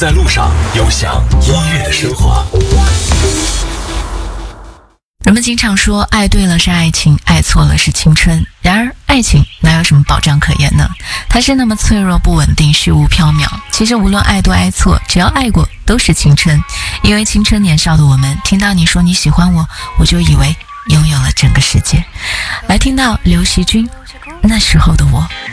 在路上，有享音乐的生活。 人们经常说，爱对了是爱情，爱错了是青春。然而，爱情哪有什么保障可言呢？它是那么脆弱不稳定，虚无缥缈。其实无论爱多爱错，只要爱过，都是青春。因为青春年少的我们，听到你说你喜欢我，我就以为拥有了整个世界。来听到刘惜君，那时候的我。